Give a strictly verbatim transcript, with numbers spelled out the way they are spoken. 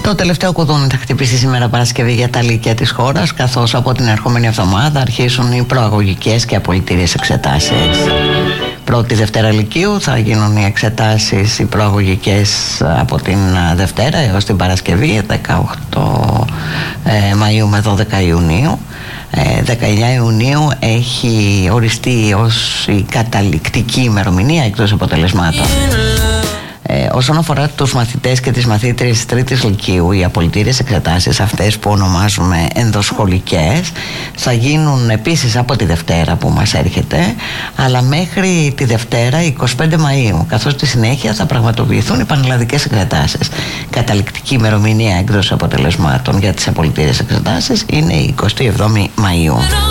Το τελευταίο κουδούνι θα χτυπήσει σήμερα Παρασκευή για τα λύκεια της χώρας, καθώς από την ερχόμενη εβδομάδα αρχίσουν οι προαγωγικές και απολυτήριες εξετάσεις. Πρώτη Δευτέρα Λυκείου θα γίνουν οι εξετάσεις οι προαγωγικές από την Δευτέρα έως την Παρασκευή, δεκαοκτώ Μαΐου με δώδεκα Ιουνίου. δεκαεννιά Ιουνίου έχει οριστεί ως η καταληκτική ημερομηνία εκτός αποτελεσμάτων. Ε, όσον αφορά τους μαθητές και τις μαθήτριες της τρίτης Λυκείου, οι απολυτήριες εξετάσεις, αυτές που ονομάζουμε ενδοσχολικές, θα γίνουν επίσης από τη Δευτέρα που μας έρχεται, αλλά μέχρι τη Δευτέρα εικοστή πέμπτη Μαΐου, καθώς στη συνέχεια θα πραγματοποιηθούν οι πανελλαδικές εξετάσεις. Καταληκτική ημερομηνία έκδοση αποτελεσμάτων για τις απολυτήριες εξετάσεις είναι η εικοστή εβδόμη Μαΐου.